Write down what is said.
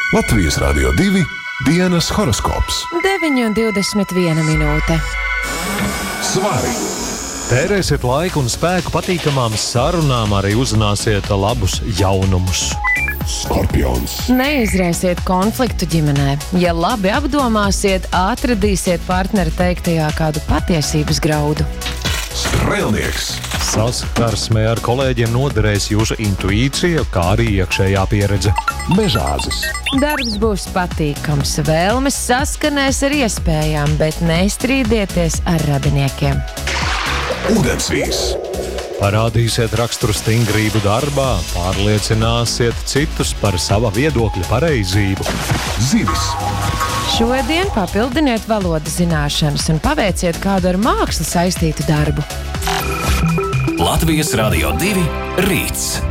Latvijas Radio 2 dienas horoskops. 9:21 minūte. Svari! Tērēsiet laiku un spēku patīkamām sarunām, arī uzzināsiet labus jaunumus. Skorpions! Neizraisiet konfliktu ģimenē. Ja labi apdomāsiet, atradīsiet partneri teiktajā kādu patiesības graudu. Strēlnieks! Saskarsmē ar kolēģiem noderēs jūsu intuīcija, kā arī iekšējā pieredze. Mežāzis! Darbs būs patīkams, vēlmes saskanēs ar iespējām, bet nestrīdieties ar radiniekiem. Ūdensvīrs! Parādīsiet raksturu stingrību darbā, pārliecināsiet citus par sava viedokļa pareizību. Zivis! Šodien papildiniet valodas zināšanas un paveiciet kādu ar mākslu saistītu darbu. Latvijas Radio 2 rīts.